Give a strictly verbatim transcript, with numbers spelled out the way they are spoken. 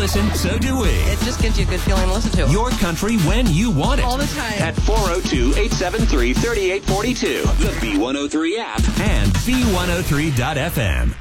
listen, so do we. It just gives you a good feeling to listen to. Your country when you want it. All the time. At four oh two, eight seven three, three eight four two. The B one oh three app and B one oh three dot F M.